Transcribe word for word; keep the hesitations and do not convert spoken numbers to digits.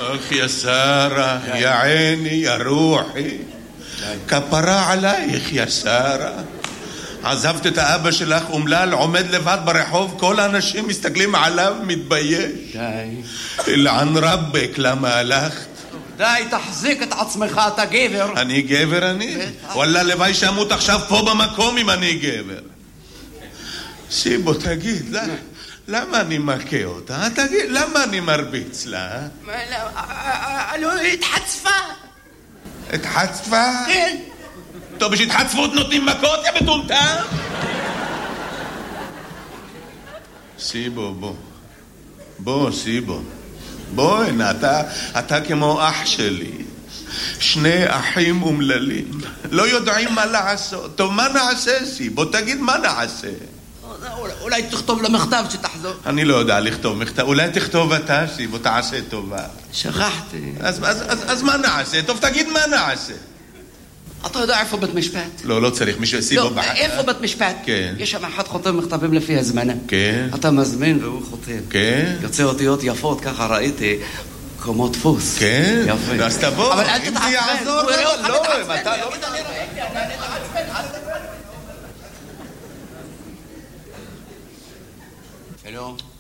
אך יא שרה, יא עיני, יא רוחי, כפרה עלייך יא שרה. עזבת את האבא שלך אומלל, עומד לבד ברחוב, כל האנשים מסתכלים עליו, מתבייש. די. אלען רבק, למה הלכת? די, תחזיק את עצמך, אתה גבר. אני גבר אני? וואלה, לוואי שמות עכשיו פה במקום אם אני גבר. סיבו, תגיד, למה אני מכה אותה? תגיד, למה אני מרביץ לה? לא, התחצפה. התחצפה? כן. טוב, בשביל התחצפות נותנים מכות, יא מטומטם? סיבו, בוא. בוא, סיבו. בוא, הנה, אתה, אתה כמו אח שלי. שני אחים אומללים. לא יודעים מה לעשות. טוב, מה נעשה, סיבו? תגיד, מה נעשה? אולי תכתוב למכתב שתחזור. אני לא יודע לכתוב מכתב. אולי תכתוב אתה, סיבו, תעשה טובה. שכחתי. אז, אז, אז, אז מה נעשה? טוב, תגיד מה נעשה. אתה יודע איפה בית משפט? לא, לא צריך, מישהו סיבו לא, בחר. איפה בית משפט? כן. יש שם אחד חותם מכתבים לפי הזמנה. כן. אתה מזמין והוא חותם. כן. יוצא אותיות יפות, ככה ראיתי, כמו דפוס. כן. יפה. אז תבוא. אבל אל אם תתעצבן. זה יעזור, הוא יראה אותך לא, מתעצבן. אתה לא... שלום.